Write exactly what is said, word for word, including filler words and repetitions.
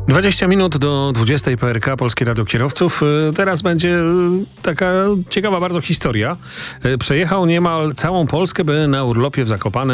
dwadzieścia minut do dwudziestej P R K, Polskie Radio Kierowców. Teraz będzie taka ciekawa bardzo historia. Przejechał niemal całą Polskę, by na urlopie w Zakopanem